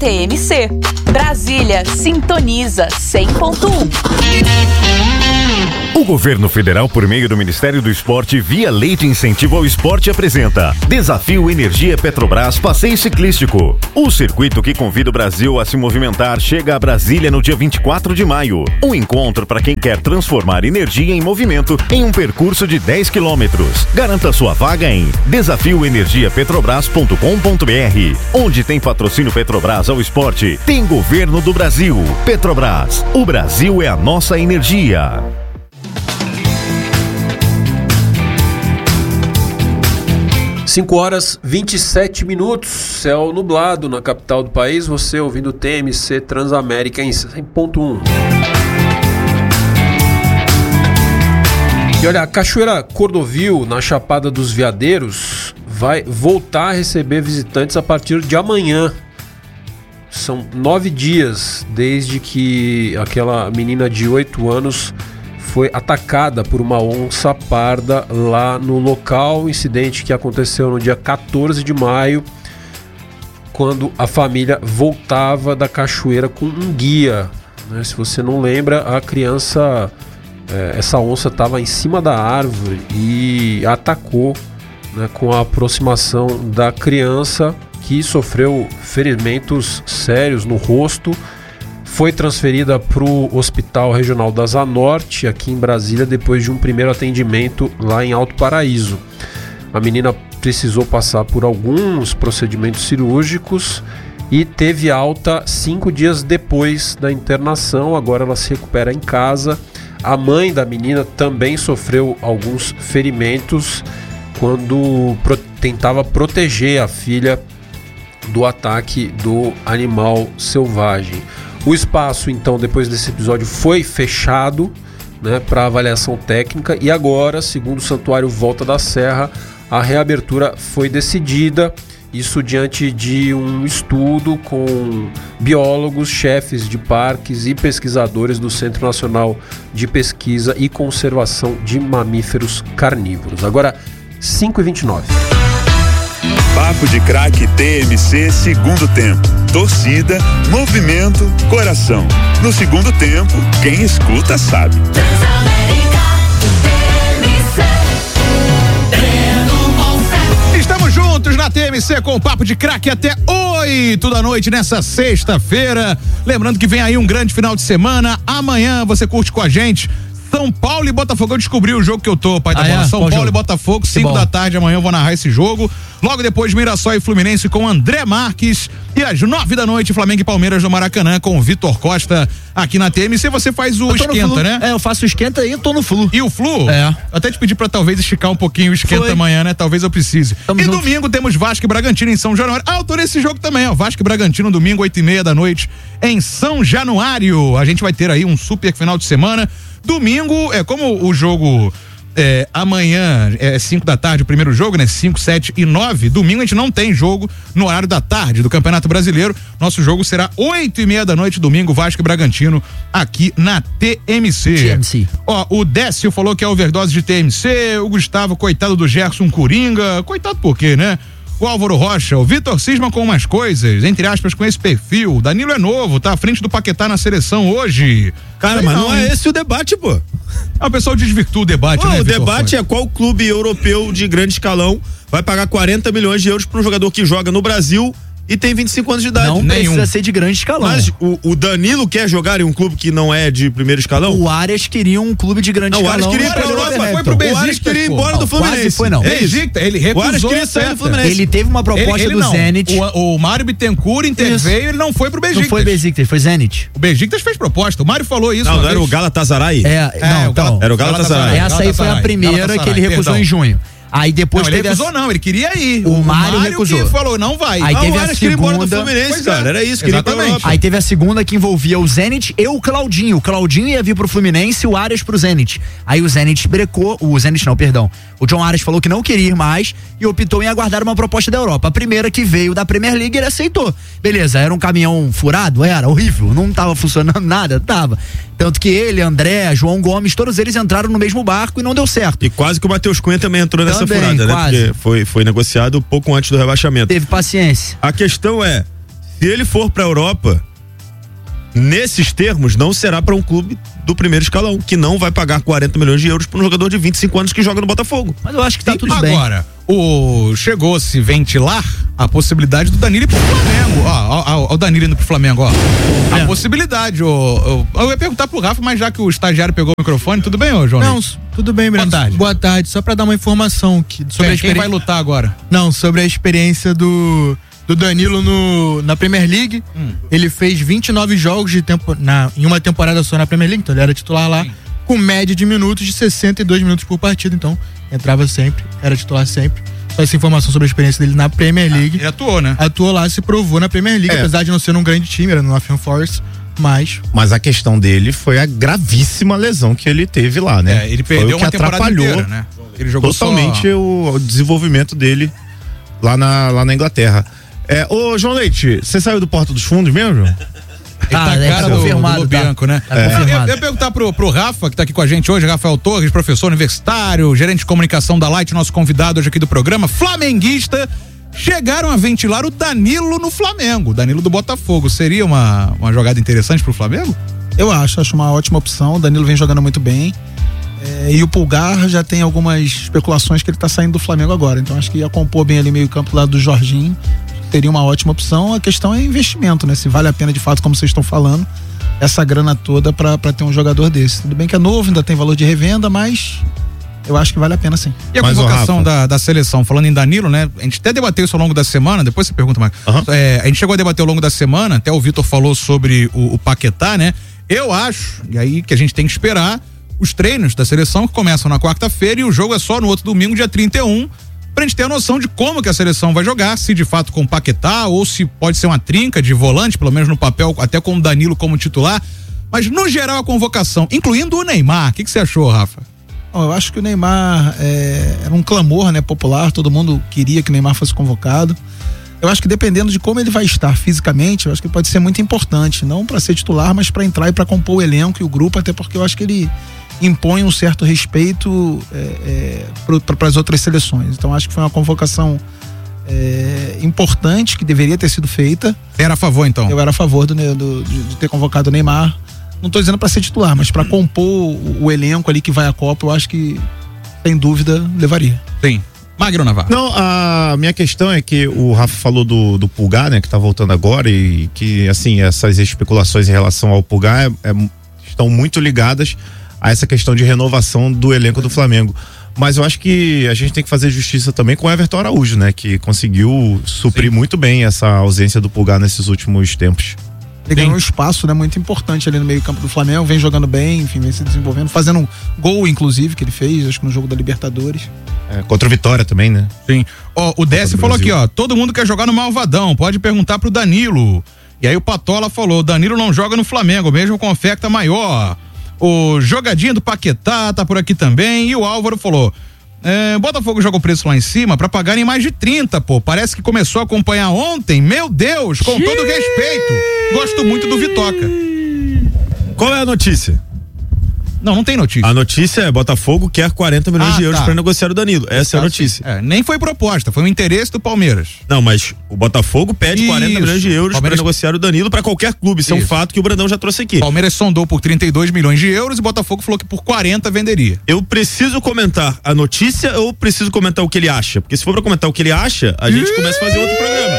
TMC. Brasília sintoniza 100.1. O governo federal, por meio do Ministério do Esporte, via Lei de Incentivo ao Esporte, apresenta Desafio Energia Petrobras Passeio Ciclístico. O circuito que convida o Brasil a se movimentar chega a Brasília no dia 24 de maio. Um encontro para quem quer transformar energia em movimento em um percurso de 10 quilômetros. Garanta sua vaga em desafioenergiapetrobras.com.br. Onde tem patrocínio Petrobras ao esporte, tem governo do Brasil. Petrobras, o Brasil é a nossa energia. 5h27, céu nublado na capital do país, você ouvindo o TMC Transamérica em 100.1. E olha, a Cachoeira Cordovil, na Chapada dos Veadeiros, vai voltar a receber visitantes a partir de amanhã. São 9 dias desde que aquela menina de 8 anos foi atacada por uma onça parda lá no local, incidente que aconteceu no dia 14 de maio, quando a família voltava da cachoeira com um guia, né? Se você não lembra, a criança, essa onça estava em cima da árvore e atacou, né, com a aproximação da criança, que sofreu ferimentos sérios no rosto. Foi transferida para o Hospital Regional da Zanorte, aqui em Brasília, depois de um primeiro atendimento lá em Alto Paraíso. A menina precisou passar por alguns procedimentos cirúrgicos e teve alta 5 dias depois da internação. Agora ela se recupera em casa. A mãe da menina também sofreu alguns ferimentos quando tentava proteger a filha do ataque do animal selvagem. O espaço, então, depois desse episódio, foi fechado, né, para avaliação técnica, e agora, segundo o Santuário Volta da Serra, a reabertura foi decidida, isso diante de um estudo com biólogos, chefes de parques e pesquisadores do Centro Nacional de Pesquisa e Conservação de Mamíferos Carnívoros. Agora, 5h29. Papo de Craque TMC, segundo tempo. Torcida, movimento, coração. No segundo tempo, quem escuta sabe. Estamos juntos na TMC com o Papo de Craque até 8 da noite nessa sexta-feira. Lembrando que vem aí um grande final de semana. Amanhã você curte com a gente São Paulo e Botafogo. Eu descobri o jogo que eu tô, pai da bola. São Paulo jogo? E Botafogo, 5 da tarde. Amanhã eu vou narrar esse jogo. Logo depois, Mirassol e Fluminense com André Marques. E às 9 da noite, Flamengo e Palmeiras no Maracanã com o Vitor Costa aqui na TMC. Você faz o esquenta, né? Eu faço o esquenta e tô no Flu. E o Flu? Eu até te pedi pra talvez esticar um pouquinho o esquenta amanhã, né? Talvez eu precise. E domingo temos Vasco e Bragantino em São Januário. Eu tô nesse jogo também, ó. Vasco e Bragantino, domingo, 8h30 da noite em São Januário. A gente vai ter aí um super final de semana. Domingo, como o jogo amanhã é 5 da tarde o primeiro jogo, né? 5, 7 e 9. Domingo a gente não tem jogo no horário da tarde do Campeonato Brasileiro. Nosso jogo será 8h30 da noite, domingo, Vasco e Bragantino, aqui na TMC. Ó, o Décio falou que é overdose de TMC, o Gustavo, coitado do Gerson Coringa. Coitado por quê, né? O Álvaro Rocha, o Vitor cisma com umas coisas, entre aspas, com esse perfil. Danilo é novo, tá à frente do Paquetá na seleção hoje. Cara, mas não é esse o debate, pô. O pessoal desvirtua o debate, né, o debate é qual clube europeu de grande escalão vai pagar 40 milhões de euros para um jogador que joga no Brasil e tem 25 anos de idade. Não precisa ser de grande escalão. Mas o Danilo quer jogar em um clube que não é de primeiro escalão? O Arias queria um clube de grande escalão. O Arias queria ir pra Europa, foi pro Besiktas. O Arias queria ir embora do Fluminense. Quase foi, não. Ele recusou. O Arias queria sair do Fluminense. Ele teve uma proposta do Zenit. O Mário Bittencourt interveio, ele não foi pro Besiktas. Não foi Besiktas, foi Zenit. O Besiktas fez proposta, o Mário falou isso. Não era o Galatasaray? Era o Galatasaray. Essa aí foi a primeira que ele recusou em junho. Aí depois ele recusou, ele queria ir. O Mário recusou. Que falou, não vai. Aí teve a segunda. Do Fluminense, cara, era isso, queria ir pra Europa. Aí teve a segunda que envolvia o Zenit e o Claudinho. O Claudinho ia vir pro Fluminense e o Arias pro Zenit. Aí o Zenit brecou, o John Arias falou que não queria ir mais e optou em aguardar uma proposta da Europa. A primeira que veio da Premier League, ele aceitou. Beleza, era um caminhão furado? Era horrível, não tava funcionando nada, tava. Tanto que ele, André, João Gomes, todos eles entraram no mesmo barco e não deu certo. E quase que o Matheus Cunha também entrou nessa furada, né? Quase. Porque foi negociado pouco antes do rebaixamento. Teve paciência. A questão é, Se ele for pra Europa, nesses termos, não será para um clube do primeiro escalão, que não vai pagar 40 milhões de euros para um jogador de 25 anos que joga no Botafogo. Mas eu acho que tá tudo bem. Agora, chegou-se ventilar a possibilidade do Danilo ir pro Flamengo. Ó, o Danilo indo pro Flamengo, ó. A possibilidade, eu ia perguntar pro Rafa, mas já que o estagiário pegou o microfone, tudo bem, ô João? Não, tudo bem, Breno. Boa tarde. Só pra dar uma informação sobre Quem vai lutar agora? Não, sobre a experiência do Danilo na Premier League. Ele fez 29 jogos em uma temporada só na Premier League, então ele era titular lá, com média de minutos de 62 minutos por partida, então entrava sempre, era titular sempre. Só essa informação sobre a experiência dele na Premier League. Ele atuou, né? Atuou lá, se provou na Premier League, apesar de não ser um grande time, era no Nottingham Forest, Mas a questão dele foi a gravíssima lesão que ele teve lá, né? Ele perdeu uma temporada inteira, né? Ele jogou totalmente o desenvolvimento dele lá na Inglaterra. Ô, João Leite, você saiu do Porta dos Fundos mesmo? Tá cara do Bianco, né? Eu ia perguntar pro Rafa, que tá aqui com a gente hoje, Rafael Torres, professor universitário, gerente de comunicação da Light, nosso convidado hoje aqui do programa, flamenguista. Chegaram a ventilar o Danilo no Flamengo, o Danilo do Botafogo. Seria uma jogada interessante pro Flamengo? Eu acho uma ótima opção. O Danilo vem jogando muito bem. E o Pulgar já tem algumas especulações que ele tá saindo do Flamengo agora. Então acho que ia compor bem ali meio campo lá do Jorginho. Teria uma ótima opção. A questão é investimento, né? Se vale a pena de fato, como vocês estão falando, essa grana toda pra ter um jogador desse. Tudo bem que é novo, ainda tem valor de revenda, mas eu acho que vale a pena sim. E a convocação da seleção, falando em Danilo, né? A gente até debateu isso ao longo da semana, depois você pergunta mais. A gente chegou a debater ao longo da semana, até o Vitor falou sobre o Paquetá, né? Eu acho, e aí que a gente tem que esperar, os treinos da seleção que começam na quarta-feira e o jogo é só no outro domingo, dia 31, pra gente ter a noção de como que a seleção vai jogar, se de fato com Paquetá ou se pode ser uma trinca de volante, pelo menos no papel, até com o Danilo como titular, mas no geral a convocação, incluindo o Neymar, o que você achou, Rafa? Eu acho que o Neymar era um clamor, né, popular, todo mundo queria que o Neymar fosse convocado. Eu acho que dependendo de como ele vai estar fisicamente, eu acho que pode ser muito importante, não para ser titular, mas para entrar e para compor o elenco e o grupo, até porque eu acho que ele impõe um certo respeito para as outras seleções. Então acho que foi uma convocação importante, que deveria ter sido feita. Você era a favor, então? Eu era a favor de ter convocado o Neymar. Não estou dizendo para ser titular, mas para compor o elenco ali que vai à Copa, eu acho que, sem dúvida, levaria. Sim. Magno Navarro. Não, a minha questão é que o Rafa falou do Pulgar, né, que tá voltando agora, e que, assim, essas especulações em relação ao Pulgar estão muito ligadas a essa questão de renovação do elenco do Flamengo. Mas eu acho que a gente tem que fazer justiça também com o Everton Araújo, né, que conseguiu suprir muito bem essa ausência do Pulgar nesses últimos tempos. Ele ganhou um espaço, né, muito importante ali no meio campo do Flamengo, vem jogando bem, enfim, vem se desenvolvendo, fazendo um gol, inclusive, que ele fez, acho que no jogo da Libertadores. Contra o Vitória também, né? Sim. O Décio falou aqui, todo mundo quer jogar no Malvadão, pode perguntar pro Danilo. E aí o Patola falou, Danilo não joga no Flamengo, mesmo com oferta maior. O Jogadinha do Paquetá tá por aqui também, e o Álvaro falou, Botafogo joga o preço lá em cima pra pagarem mais de 30, pô. Parece que começou a acompanhar ontem. Meu Deus, com todo respeito. Gosto muito do Vitoca. Qual é a notícia? Não tem notícia. A notícia é Botafogo quer 40 milhões de euros para negociar o Danilo. Essa é a notícia. Nem foi proposta, foi um interesse do Palmeiras. Não, mas o Botafogo pede 40 milhões de euros para negociar o Danilo para qualquer clube. Isso é um fato que o Brandão já trouxe aqui. Palmeiras sondou por 32 milhões de euros e o Botafogo falou que por 40 venderia. Eu preciso comentar a notícia ou preciso comentar o que ele acha? Porque se for para comentar o que ele acha, a gente começa a fazer outro programa.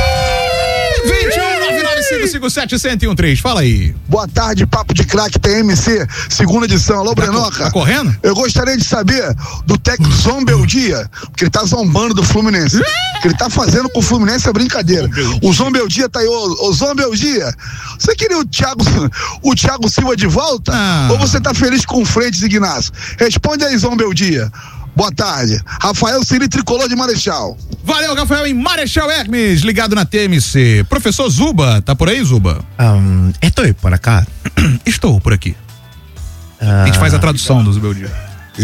21-995-57-1013, fala aí. Boa tarde, Papo de Craque TMC, segunda edição. Alô, Brenoca. Tá correndo? Eu gostaria de saber do técnico Zombeldia, porque ele tá zombando do Fluminense. O que ele tá fazendo com o Fluminense é brincadeira. O Zombeldia tá aí, ô Zombeldia, você queria o Thiago Silva de volta? Ou você tá feliz com o Frentes Ignacio? Responde aí, Zombeldia. Boa tarde. Rafael Ciri, tricolor de Marechal. Valeu, Rafael, em Marechal Hermes, ligado na TMC. Professor Zuba, tá por aí, Zuba? Estou por acá. Estou por aqui. A gente faz a tradução do Zubeldia.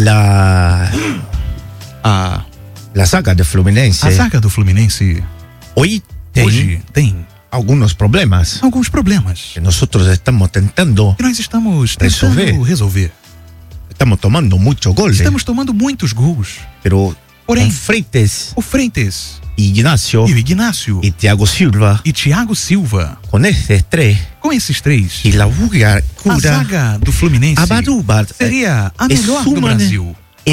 A saga do Fluminense. A saga do Fluminense. Hoje tem alguns problemas. Alguns problemas. Que nós estamos tentando. Que nós estamos tentando resolver. Estamos tomando muitos gols. Estamos tomando muitos gols. Porém, o Frentes Ignacio. E o Ignacio. E Thiago Silva. E Thiago Silva. Com esses três. Com esses três. E a zaga do Fluminense seria a melhor do Brasil.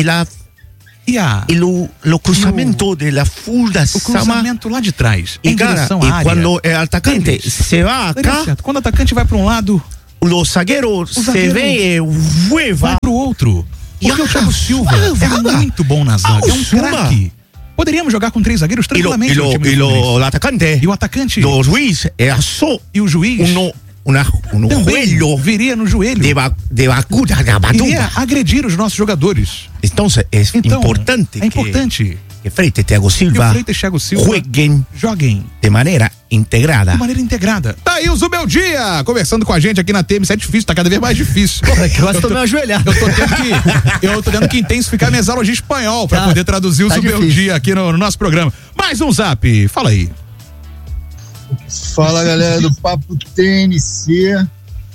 O cruzamento de la fundação. O cruzamento lá de trás. Em direção à área. Quando o atacante se vai cá. Quando o atacante vai para um lado, o zagueiro se vê vai pro outro. Porque o Thiago Silva é muito bom na zaga. É um craque. Poderíamos jogar com 3 zagueiros tranquilamente. E o atacante. E o atacante. O juiz é só. E o juiz. Joelho. Viria no joelho. Iria agredir os nossos jogadores. Então, importante. É importante. Que Freitas e Thiago Silva joguem de maneira integrada. Tá aí o Zubel Dia conversando com a gente aqui na TMC. É difícil, tá cada vez mais difícil. Eu tô meio ajoelhado. Eu tô tendo que intensificar minhas aulas de espanhol pra poder traduzir o Zubel Dia aqui no nosso programa. Mais um zap, fala aí. Fala, galera do Papo TNC.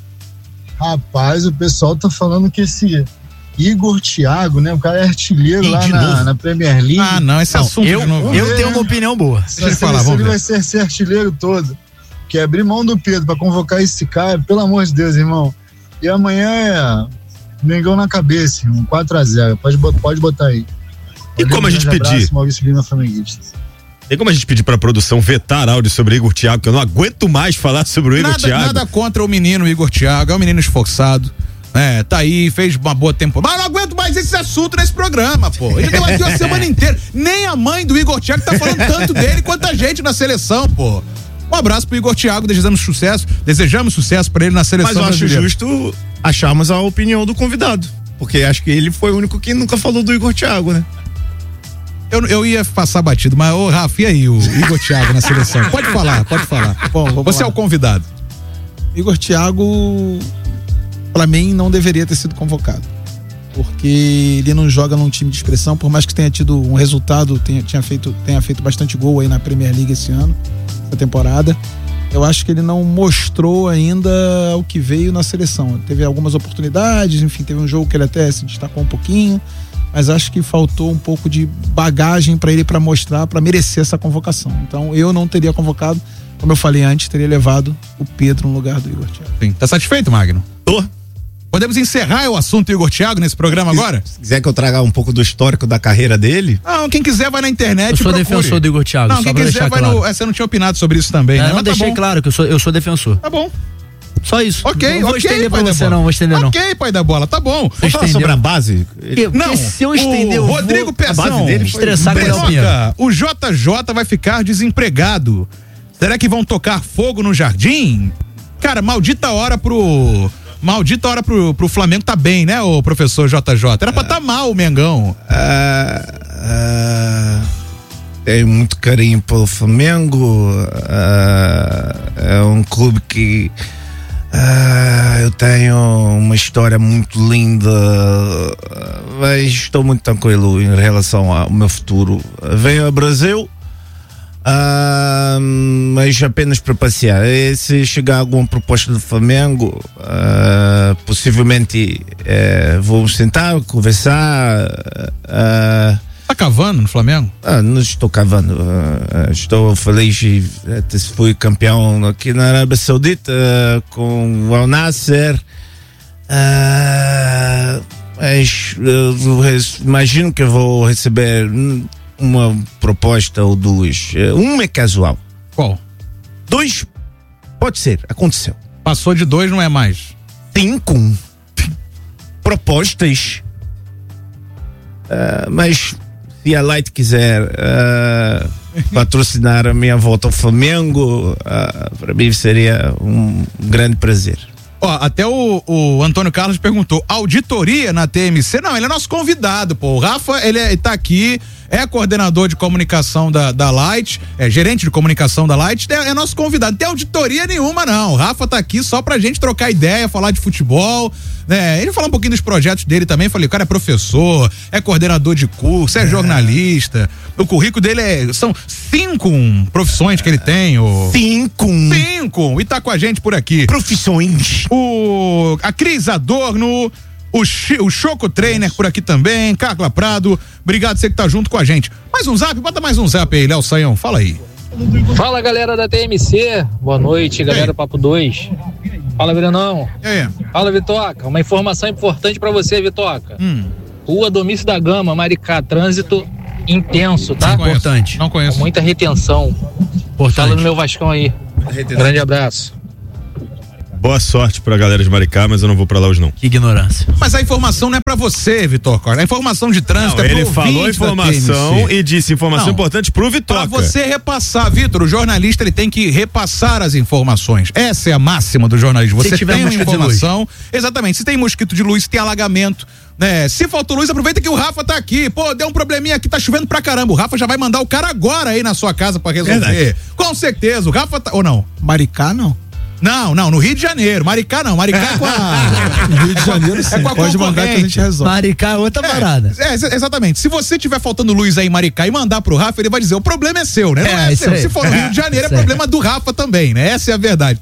Rapaz, o pessoal tá falando que esse Igor Thiago, né? O cara é artilheiro lá na Premier League. Ah, não, esse assunto de novo. Eu tenho uma opinião boa. Deixa eu falar, vamos ver. Ele vai ser artilheiro todo. Que abrir mão do Pedro pra convocar esse cara, pelo amor de Deus, irmão. E amanhã é Mengão na cabeça, um 4-0. Pode botar aí. E como a gente pedir? Maurício Lima, flamenguista. Tem como a gente pedir pra produção vetar áudio sobre Igor Thiago, que eu não aguento mais falar sobre o Igor Thiago. Nada contra o menino Igor Thiago, é um menino esforçado. Tá aí, fez uma boa temporada. Mas não aguento mais esse assunto nesse programa, pô. Ele debateu a semana inteira. Nem a mãe do Igor Thiago tá falando tanto dele quanto a gente na seleção, pô. Um abraço pro Igor Thiago, desejamos sucesso pra ele na seleção brasileira. Mas eu acho justo acharmos a opinião do convidado, porque acho que ele foi o único que nunca falou do Igor Thiago, né? Eu ia passar batido, mas ô Rafa, e aí o Igor Thiago na seleção? Pode falar. Bom, você é o convidado. Igor Thiago, pra mim, não deveria ter sido convocado. Porque ele não joga num time de expressão, por mais que tenha tido um resultado, tenha feito bastante gol aí na Premier League esse ano, essa temporada. Eu acho que ele não mostrou ainda o que veio na seleção. Teve algumas oportunidades, enfim, teve um jogo que ele até se destacou um pouquinho, mas acho que faltou um pouco de bagagem para ele para mostrar, para merecer essa convocação. Então eu não teria convocado, como eu falei antes, teria levado o Pedro no lugar do Igor Thiago. Sim. Tá satisfeito, Magno? Tô. Podemos encerrar o assunto Igor Thiago nesse programa agora? Se quiser que eu traga um pouco do histórico da carreira dele. Não, quem quiser vai na internet. Eu sou defensor do Igor Thiago. Não, quem quiser vai no. Você não tinha opinado sobre isso também, né? Não, deixei claro que eu sou defensor. Tá bom. Só isso. Ok, não vou estender pra você, não. Ok, pai da bola, tá bom. Vamos falar sobre a base? Não, se eu estender, o Rodrigo Pezão, a base dele estressar com o JJ vai ficar desempregado. Será que vão tocar fogo no jardim? Cara, maldita hora pro Flamengo tá bem, né, o professor JJ? Era pra tá mal o Mengão. Tenho muito carinho pelo Flamengo. É um clube que eu tenho uma história muito linda, mas estou muito tranquilo em relação ao meu futuro. Venho ao Brasil, mas apenas para passear. E se chegar alguma proposta do Flamengo, possivelmente vamos sentar, conversar. Tá cavando no Flamengo? Não estou cavando. Estou feliz e fui campeão aqui na Arábia Saudita com o Al Nassr. Mas imagino que eu vou receber uma proposta ou duas. Uma é casual. Qual? 2 pode ser, aconteceu. Passou de 2, não é mais. 5 propostas. Mas se a Light quiser patrocinar a minha volta ao Flamengo, para mim seria um grande prazer. Ó, até o Antônio Carlos perguntou, auditoria na TMC? Não, ele é nosso convidado, pô. O Rafa, ele tá aqui, é coordenador de comunicação da Light, é gerente de comunicação da Light, é nosso convidado. Não tem auditoria nenhuma, não. O Rafa tá aqui só pra gente trocar ideia, falar de futebol, né? Ele fala um pouquinho dos projetos dele também. Falei, o cara é professor, é coordenador de curso, é jornalista. O currículo dele são 5 profissões que ele tem. 5! E tá com a gente por aqui. Profissões. A Cris Adorno O Choco Trainer por aqui também, Carla Prado, obrigado você que tá junto com a gente. Mais um zap, bota mais um zap aí, Léo Saião, fala aí. Fala, galera da TMC, boa noite, galera do Papo 2. Fala, Brenão. Fala, Vitoca, uma informação importante pra você, Vitoca. Rua Domício da Gama, Maricá, trânsito intenso, tá? Importante. Não conheço. Com muita retenção. Fala no meu Vascão aí. Grande abraço. Boa sorte pra galera de Maricá, mas eu não vou pra lá hoje não. Que ignorância. Mas a informação não é pra você, Vitor Costa. A informação de trânsito é pro ele falou informação e disse informação importante pro Vitor. Pra você repassar, Vitor, o jornalista ele tem que repassar as informações. Essa é a máxima do jornalismo. Você tem uma informação. Exatamente. Se tem mosquito de luz, se tem alagamento, né? Se faltou luz, aproveita que o Rafa tá aqui. Pô, deu um probleminha aqui, tá chovendo pra caramba. O Rafa já vai mandar o cara agora aí na sua casa pra resolver. Verdade. Com certeza. O Rafa tá. Ou não? Maricá, não. Não, no Rio de Janeiro. Maricá não, Maricá é com a... No Rio de Janeiro sim, pode mandar que a gente resolve. Maricá é outra parada. Exatamente. Se você tiver faltando luz aí em Maricá e mandar pro Rafa, ele vai dizer, o problema é seu, né? Não é seu. Se for no Rio de Janeiro, é problema do Rafa também, né? Essa é a verdade.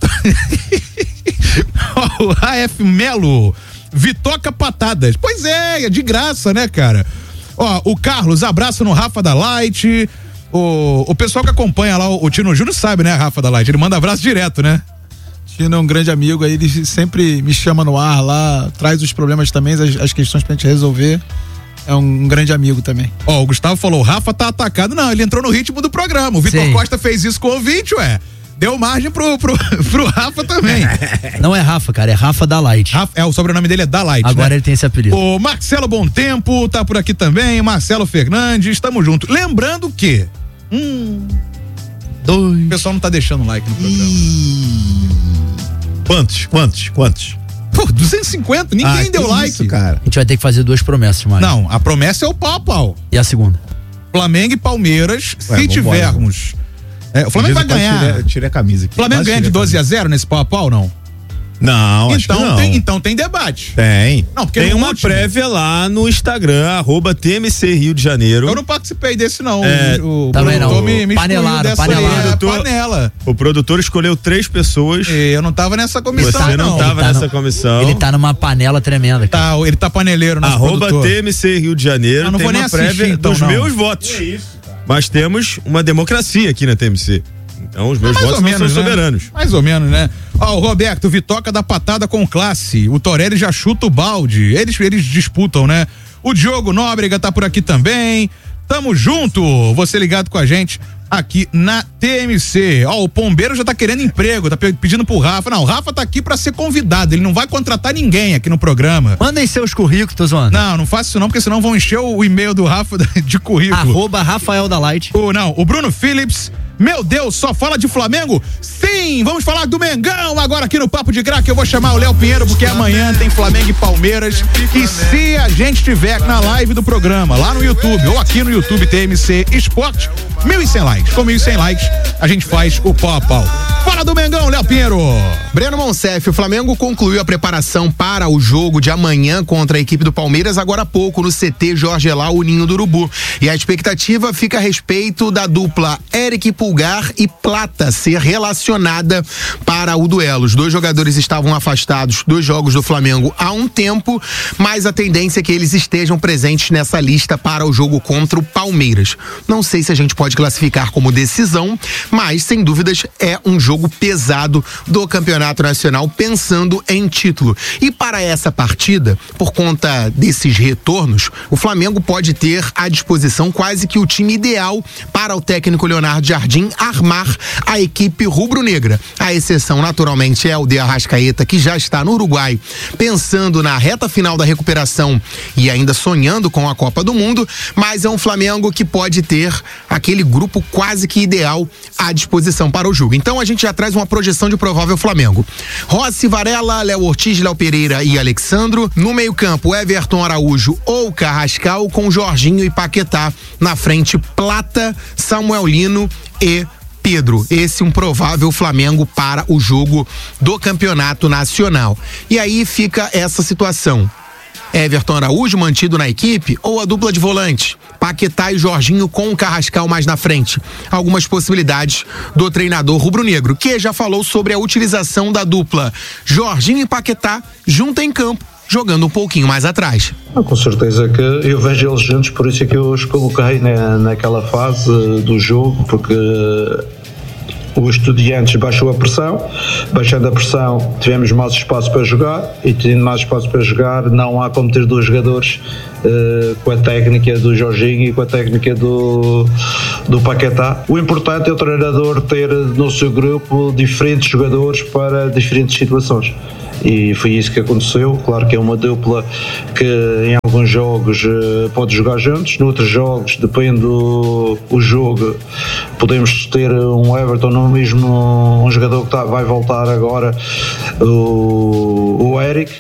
O AF Melo, Vitoca Patadas. Pois é de graça, né, cara? Ó, o Carlos, abraço no Rafa da Light. O pessoal que acompanha lá, o Tino Júnior sabe, né, Rafa da Light? Ele manda abraço direto, né? Tino é um grande amigo, aí ele sempre me chama no ar lá, traz os problemas também, as questões pra gente resolver. É um grande amigo também. Ó, o Gustavo falou, o Rafa tá atacado. Não, ele entrou no ritmo do programa. O Vitor Costa fez isso com o ouvinte, deu margem pro Rafa também. Não é Rafa, cara, é Rafa da Light. O sobrenome dele é da Light. Agora ele tem esse apelido. O Marcelo Bom Tempo tá por aqui também, Marcelo Fernandes, tamo junto. Lembrando que o pessoal não tá deixando like no programa. Quantos? Pô, 250, ninguém deu like. Isso, cara. A gente vai ter que fazer 2 promessas, Mário. Não, a promessa é o pau a pau. E a segunda? Flamengo e Palmeiras, se tivermos. O Flamengo vai ganhar. Eu tirei a camisa aqui. Flamengo ganha de 12-0 nesse pau a pau, não? Não, acho que não. Então tem debate. Tem. Não, porque tem uma prévia lá no Instagram, @TMC Rio de Janeiro. Eu não participei desse não. Também não. Panela. O produtor escolheu 3 pessoas. Eu não tava nessa comissão, Você não tava nessa comissão. Ele tá numa panela tremenda. Cara. Ele tá paneleiro. @TMC Rio de Janeiro. Não tem vou nem uma prévia então, dos meus votos. É isso, cara. Mas temos uma democracia aqui na TMC. Então os meus votos não são soberanos. Mais ou menos, né? Ó, o Roberto, Vitoca dá patada com classe. O Torelli já chuta o balde. Eles disputam, né? O Diogo Nóbrega tá por aqui também. Tamo junto. Você ligado com a gente aqui na TMC. Ó, o Pombeiro já tá querendo emprego, tá pedindo pro Rafa. Não, o Rafa tá aqui pra ser convidado. Ele não vai contratar ninguém aqui no programa. Mandem seus currículos, tô zoando. Não faço isso não, porque senão vão encher o e-mail do Rafa de currículo. @Rafael da Light. O Bruno Phillips. Meu Deus, só fala de Flamengo? Sim, vamos falar do Mengão agora aqui no Papo de Craque. Eu vou chamar o Léo Pinheiro porque amanhã tem Flamengo e Palmeiras. E se a gente tiver na live do programa, lá no YouTube ou aqui no YouTube TMC Esporte, 1.100 likes. Com 1.100 likes, a gente faz o pau a pau. Fala do Mengão, Léo Pinheiro. Breno Monsef, o Flamengo concluiu a preparação para o jogo de amanhã contra a equipe do Palmeiras agora há pouco no CT Jorge Elal, o Ninho do Urubu. E a expectativa fica a respeito da dupla Eric Pulgar e Plata ser relacionada para o duelo. Os 2 jogadores estavam afastados dos jogos do Flamengo há um tempo, mas a tendência é que eles estejam presentes nessa lista para o jogo contra o Palmeiras. Não sei se a gente pode classificar como decisão, mas sem dúvidas é um jogo pesado do Campeonato Nacional pensando em título. E para essa partida, por conta desses retornos, o Flamengo pode ter à disposição quase que o time ideal para o técnico Leonardo Jardim armar a equipe rubro-negra. A exceção, naturalmente, é o de Arrascaeta, que já está no Uruguai, pensando na reta final da recuperação e ainda sonhando com a Copa do Mundo, mas é um Flamengo que pode ter aquele grupo quase que ideal à disposição para o jogo. Então a gente já traz uma projeção de provável Flamengo. Rossi, Varela, Léo Ortiz, Léo Pereira e Alexandro. No meio-campo, Everton, Araújo ou Carrascal, com Jorginho e Paquetá. Na frente, Plata, Samuel Lino e Pedro. Esse um provável Flamengo para o jogo do Campeonato Nacional. E aí fica essa situação. Everton Araújo mantido na equipe ou a dupla de volante? Paquetá e Jorginho com o Carrascal mais na frente. Algumas possibilidades do treinador rubro-negro, que já falou sobre a utilização da dupla Jorginho e Paquetá junto em campo jogando um pouquinho mais atrás. Com certeza que eu vejo eles juntos, por isso é que eu os coloquei naquela fase do jogo, porque o Estudiantes baixou a pressão, baixando a pressão tivemos mais espaço para jogar, e tendo mais espaço para jogar não há como ter dois jogadores com a técnica do Jorginho e com a técnica do Paquetá. O importante é o treinador ter no seu grupo diferentes jogadores para diferentes situações. E foi isso que aconteceu. Claro que é uma dupla que em alguns jogos pode jogar juntos, noutros jogos, depende do jogo, podemos ter um Everton no mesmo, um jogador que vai voltar agora, o Eric,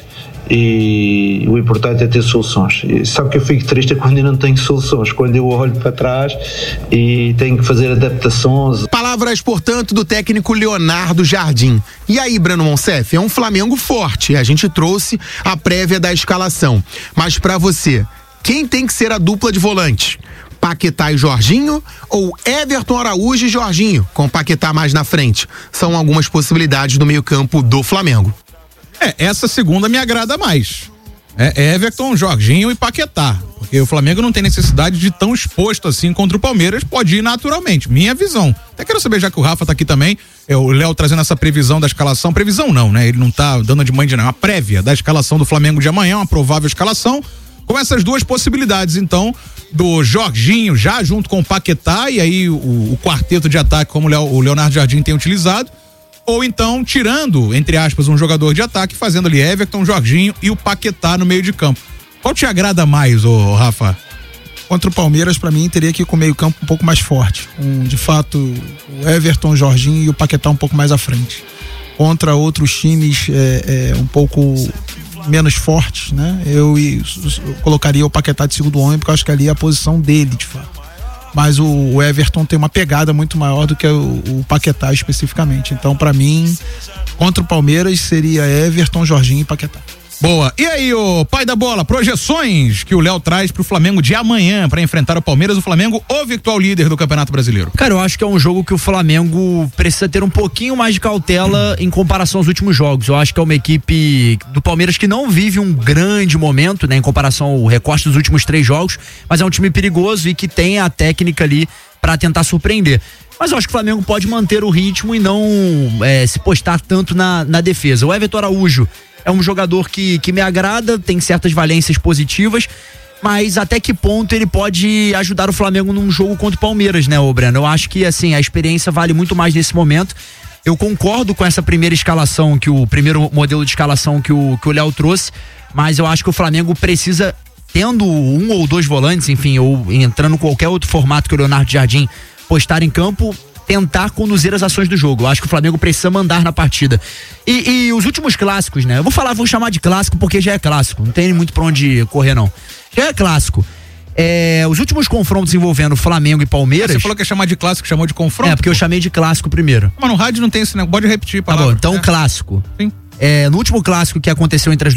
e o importante é ter soluções. Só que eu fico triste quando eu não tenho soluções, quando eu olho para trás e tenho que fazer adaptações. Palavras, portanto, do técnico Leonardo Jardim. E aí, Breno Monsef, é um Flamengo forte. A gente trouxe a prévia da escalação. Mas pra você, quem tem que ser a dupla de volante? Paquetá e Jorginho ou Everton Araújo e Jorginho, com Paquetá mais na frente? São algumas possibilidades do meio-campo do Flamengo. Essa segunda me agrada mais. Everton, Jorginho e Paquetá. Porque o Flamengo não tem necessidade de tão exposto assim contra o Palmeiras, pode ir naturalmente. Minha visão. Até quero saber, já que o Rafa tá aqui também, o Léo trazendo essa previsão da escalação. Previsão não, né? Ele não tá dando de mãe de nada. Uma prévia da escalação do Flamengo de amanhã, uma provável escalação, com essas duas possibilidades, então, do Jorginho já junto com o Paquetá, e aí o quarteto de ataque, como o Leonardo Jardim tem utilizado. Ou então, tirando, entre aspas, um jogador de ataque, fazendo ali Everton, Jorginho e o Paquetá no meio de campo. Qual te agrada mais, Rafa? Contra o Palmeiras, pra mim, teria que ir com o meio campo um pouco mais forte. De fato, o Everton, o Jorginho e o Paquetá um pouco mais à frente. Contra outros times um pouco menos fortes, né? Eu colocaria o Paquetá de segundo homem, porque eu acho que ali é a posição dele, de fato. Mas o Everton tem uma pegada muito maior do que o Paquetá especificamente. Então, pra mim, contra o Palmeiras seria Everton, Jorginho e Paquetá. Boa. E aí, ô pai da bola, projeções que o Léo traz pro Flamengo de amanhã para enfrentar o Palmeiras, o Flamengo, o virtual líder do Campeonato Brasileiro? Cara, eu acho que é um jogo que o Flamengo precisa ter um pouquinho mais de cautela em comparação aos últimos jogos. Eu acho que é uma equipe do Palmeiras que não vive um grande momento, né, em comparação ao recorte dos últimos 3 jogos, mas é um time perigoso e que tem a técnica ali para tentar surpreender. Mas eu acho que o Flamengo pode manter o ritmo e não se postar tanto na defesa. O Everton Araújo é um jogador que me agrada, tem certas valências positivas, mas até que ponto ele pode ajudar o Flamengo num jogo contra o Palmeiras, né, Breno? Eu acho que, assim, a experiência vale muito mais nesse momento. Eu concordo com essa primeira escalação, o primeiro modelo de escalação que o Léo trouxe, mas eu acho que o Flamengo precisa, tendo 1 ou 2 volantes, enfim, ou entrando em qualquer outro formato que o Leonardo Jardim postar em campo, tentar conduzir as ações do jogo. Eu acho que o Flamengo precisa mandar na partida. E os últimos clássicos, né? Eu vou chamar de clássico porque já é clássico. Não tem muito pra onde correr, não. Já é clássico. Os últimos confrontos envolvendo Flamengo e Palmeiras... Você falou que ia chamar de clássico, chamou de confronto? Porque eu chamei de clássico primeiro. Mas no rádio não tem esse negócio, pode repetir a palavra. Tá bom, então clássico. Sim. No último clássico que aconteceu entre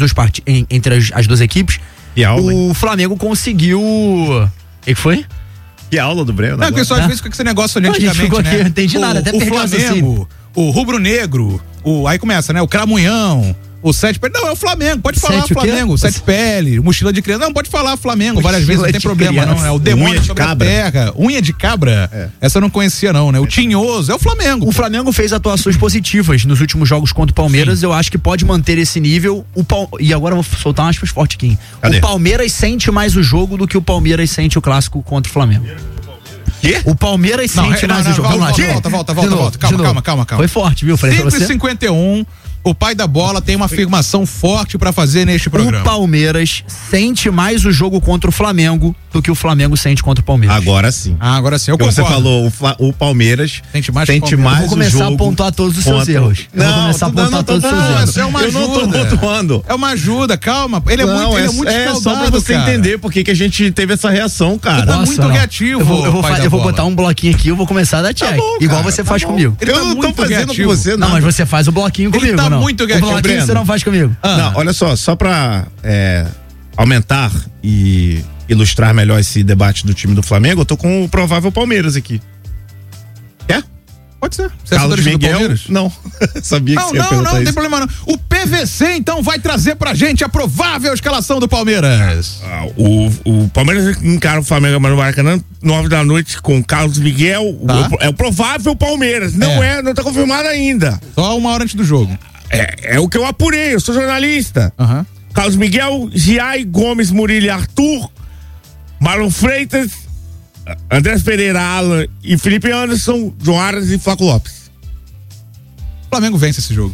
as duas equipes, o Flamengo conseguiu... O que foi? Que aula do Breno. Não, porque só às vezes fica com esse negócio ali antigamente, né? Não entendi nada, até o Flamengo, o Rubro Negro, aí começa, né? O Cramunhão, o Sete Pele. Não, é o Flamengo, pode falar Flamengo. Sete Pele, Mochila de Criança. Não, pode falar Flamengo várias vezes, não tem problema, não. É o demônio sobre a terra. Unha de cabra. Essa eu não conhecia, não, né? O Tinhoso, é o Flamengo. O Flamengo fez atuações positivas nos últimos jogos contra o Palmeiras. Sim. Eu acho que pode manter esse nível. E agora eu vou soltar umas forte aqui. O Palmeiras sente mais o jogo do que o Palmeiras sente o clássico contra o Flamengo. Quê? O Palmeiras sente mais o jogo. Volta. Calma. Foi forte, viu? 5h51, o pai da bola tem uma afirmação forte pra fazer neste programa. O Palmeiras sente mais o jogo contra o Flamengo do que o Flamengo sente contra o Palmeiras. Agora sim. Eu concordo. Você falou, o Palmeiras sente mais o jogo. Vou começar a pontuar todos os seus erros. É uma ajuda. É uma ajuda, calma. Ele é muito saudável, só pra você entender por que a gente teve essa reação, cara. Tá muito reativo. Eu vou botar um bloquinho aqui, eu vou começar a dar check. Igual você faz comigo. Eu não tô fazendo com você, não. Não, mas você faz o bloquinho comigo, não. Muito reativo. O bloquinho você não faz comigo. Não, olha só pra aumentar e ilustrar melhor esse debate do time do Flamengo, eu tô com o provável Palmeiras aqui. Quer? Pode ser. Você Carlos Miguel? Não. Sabia que você ia perguntar isso. Não tem problema não. O pé PVC, então, vai trazer pra gente a provável escalação do Palmeiras. O Palmeiras encara o Flamengo no Maracanã, 9 da noite, com Carlos Miguel. É o provável Palmeiras. Não tá confirmado ainda. Só uma hora antes do jogo. É o que eu apurei, eu sou jornalista. Carlos Miguel, Giai, Gomes, Murilo e Arthur, Marlon Freitas, Andrés Pereira, Alan e Felipe Anderson, João Aras e Flaco Lopes. O Flamengo vence esse jogo.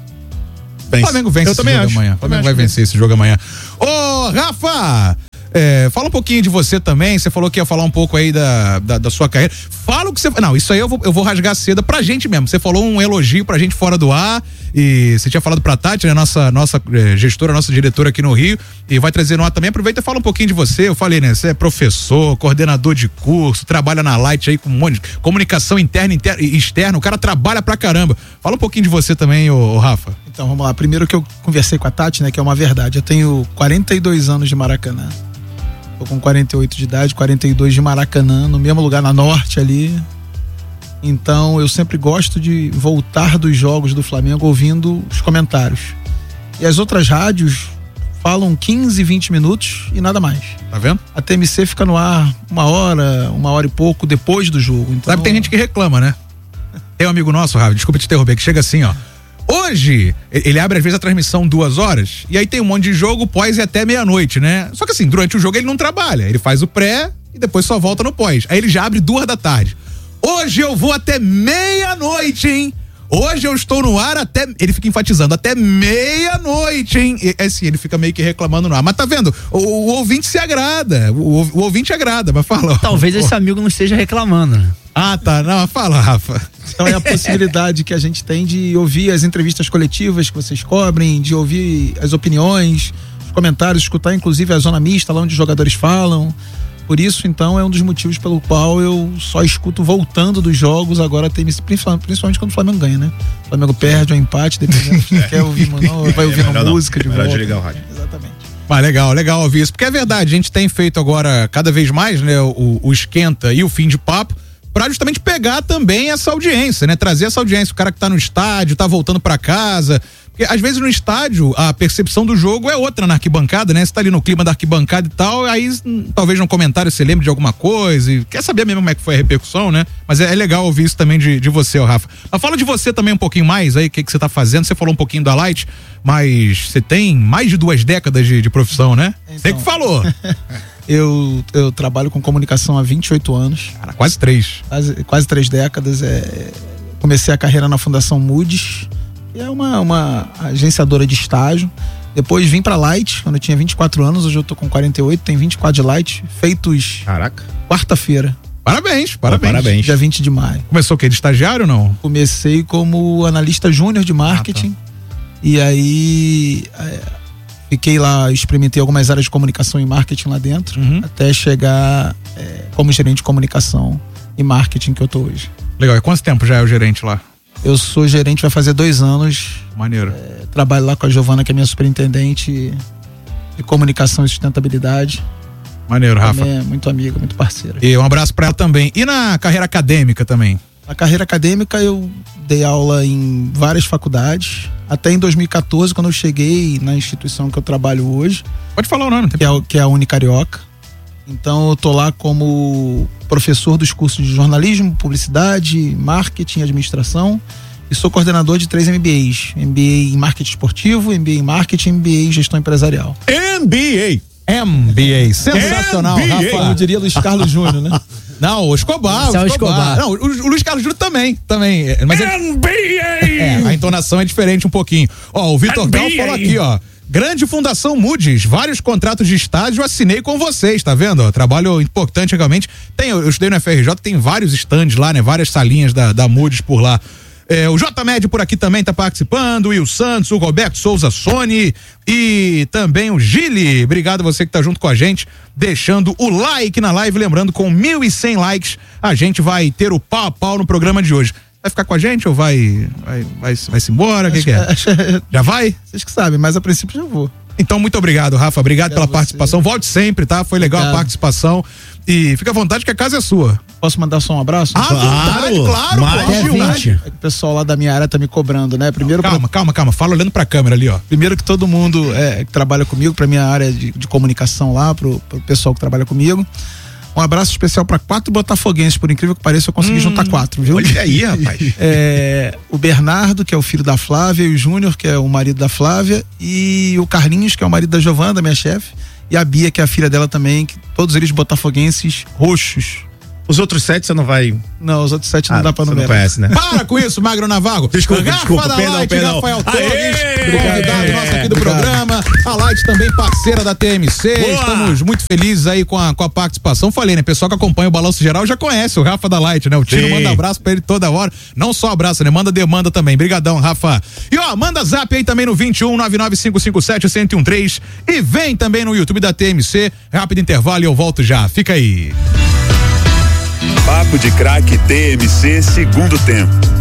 O Flamengo vence esse jogo amanhã. O Flamengo vai vencer esse jogo amanhã. Ô, Rafa! Fala um pouquinho de você também. Você falou que ia falar um pouco aí da sua carreira. Fala o que você. Não, isso aí eu vou rasgar a seda pra gente mesmo. Você falou um elogio pra gente fora do ar. E você tinha falado pra Tati, né? Nossa gestora, nossa diretora aqui no Rio. E vai trazer no ar também. Aproveita e fala um pouquinho de você. Eu falei, né? Você é professor, coordenador de curso, trabalha na Light aí com um monte de comunicação interna e externa. O cara trabalha pra caramba. Fala um pouquinho de você também, ô Rafa. Então, vamos lá. Primeiro que eu conversei com a Tati, né? Que é uma verdade. Eu tenho 42 anos de Maracanã. Tô com 48 de idade, 42 de Maracanã, no mesmo lugar, na Norte ali. Então eu sempre gosto de voltar dos jogos do Flamengo ouvindo os comentários. E as outras rádios falam 15, 20 minutos e nada mais. Tá vendo? A TMC fica no ar uma hora e pouco depois do jogo. Então... Sabe que tem gente que reclama, né? Tem um amigo nosso, Rafa, desculpa te interromper, que chega assim, ó. Hoje, ele abre às vezes a transmissão 2 horas e aí tem um monte de jogo pós e até meia-noite, né? Só que assim, durante o jogo ele não trabalha, ele faz o pré e depois só volta no pós. Aí ele já abre 2 da tarde. Hoje eu vou até meia-noite, hein? Hoje eu estou no ar até... Ele fica enfatizando, até meia-noite, hein? Assim, ele fica meio que reclamando no ar. Mas tá vendo? O ouvinte se agrada. O ouvinte agrada, mas fala. Talvez esse amigo não esteja reclamando, né? Ah, tá. Não, fala, Rafa. Então é a possibilidade que a gente tem de ouvir as entrevistas coletivas que vocês cobrem, de ouvir as opiniões, os comentários, escutar inclusive a zona mista, lá onde os jogadores falam. Por isso, então, é um dos motivos pelo qual eu só escuto voltando dos jogos agora, principalmente quando o Flamengo ganha, né? O Flamengo perde ou empate, dependendo se quer ouvir, não, vai ouvir uma música de volta. Ligar o rádio. Exatamente. Mas legal ouvir isso, porque é verdade, a gente tem feito agora cada vez mais, né, o esquenta e o fim de papo, pra justamente pegar também essa audiência, né? Trazer essa audiência, o cara que tá no estádio, tá voltando pra casa. Porque às vezes no estádio a percepção do jogo é outra na arquibancada, né? Você tá ali no clima da arquibancada e tal, aí talvez num comentário você lembre de alguma coisa e quer saber mesmo como é que foi a repercussão, né? Mas é legal ouvir isso também de você, ó, Rafa. Mas fala de você também um pouquinho mais aí, o que você tá fazendo. Você falou um pouquinho da Light, mas você tem mais de 2 décadas de profissão, né? Você que falou. Eu trabalho com comunicação há 28 anos. Cara, quase 3. Quase 3 décadas. Comecei a carreira na Fundação Moody's, que é uma agenciadora de estágio. Depois vim pra Light, quando eu tinha 24 anos. Hoje eu tô com 48, tenho 24 de Light, feitos quarta-feira. Parabéns. Dia 20 de maio. Começou o quê? De estagiário ou não? Comecei como analista júnior de marketing. Tá. E aí... fiquei lá, experimentei algumas áreas de comunicação e marketing lá dentro, até chegar como gerente de comunicação e marketing que eu tô hoje. Legal, e quanto tempo já é o gerente lá? Eu sou gerente, vai fazer 2 anos. Maneiro. Trabalho lá com a Giovana, que é minha superintendente de comunicação e sustentabilidade. Maneiro, Rafa. É muito amiga, muito parceira. E um abraço pra ela também. E na carreira acadêmica também? Na carreira acadêmica eu dei aula em várias faculdades, até em 2014, quando eu cheguei na instituição que eu trabalho hoje. Pode falar o nome. Que é a Unicarioca. Então eu tô lá como professor dos cursos de jornalismo, publicidade, marketing e administração. E sou coordenador de 3 MBAs. MBA em marketing esportivo, MBA em marketing, MBA em gestão empresarial. MBA, sensacional, MBA. Rafa. Eu diria Luiz Carlos Júnior, né? Não, o Escobar. Não, o Luiz Carlos Júnior também. Mas NBA! A entonação é diferente um pouquinho. Ó, o Vitor Gal falou aqui, ó. Grande Fundação Moody's, vários contratos de estágio eu assinei com vocês, tá vendo? Ó, trabalho importante realmente. Eu estudei no FRJ, tem vários stands lá, né? Várias salinhas da Moody's por lá. O J-Med por aqui também tá participando, o Will Santos, o Roberto Souza Sony e também o Gili. Obrigado a você que tá junto com a gente, deixando o like na live, lembrando, com 1.100 likes a gente vai ter o pau a pau no programa de hoje. Vai ficar com a gente ou vai se embora? O que é? Já vai? Vocês que sabem, mas a princípio já vou. Então, muito obrigado, Rafa. Obrigado pela participação. Volte sempre, tá? Foi legal a participação. E fica à vontade que a casa é sua. Posso mandar só um abraço? Claro. O pessoal lá da minha área tá me cobrando, né? Primeiro calma. Fala olhando pra câmera ali, ó. Primeiro que todo mundo que trabalha comigo, pra minha área de comunicação lá, pro pessoal que trabalha comigo. Um abraço especial para 4 botafoguenses, por incrível que pareça, eu consegui juntar 4, viu? Olha aí, rapaz. O Bernardo, que é o filho da Flávia, e o Júnior, que é o marido da Flávia, e o Carlinhos, que é o marido da Giovana, minha chefe, e a Bia, que é a filha dela também, que todos eles botafoguenses roxos. Os outros 7 você não vai... Não, os outros 7 não dá pra numerar. Não conhece, né? Para com isso, Magro Navarro. Desculpa, perdão. Rafael Torres, convidado nosso aqui do programa. A Light também parceira da TMC. Boa. Estamos muito felizes aí com a participação. Falei, né? Pessoal que acompanha o Balanço Geral já conhece o Rafa da Light, né? O Tino manda abraço pra ele toda hora. Não só abraço, né? Manda demanda também. Brigadão, Rafa. E ó, manda zap aí também no 21-99557-1013 e vem também no YouTube da TMC. Rápido intervalo e eu volto já. Fica aí. Papo de Craque TMC, segundo tempo.